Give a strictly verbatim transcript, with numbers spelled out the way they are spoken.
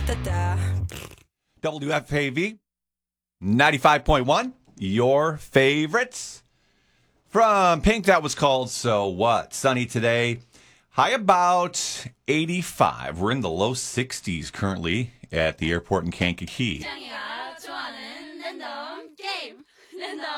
W F A V ninety-five point one, your favorites. From Pink, that was called So What? Sunny today. High about eighty-five. We're in the low sixties currently at the airport in Kankakee.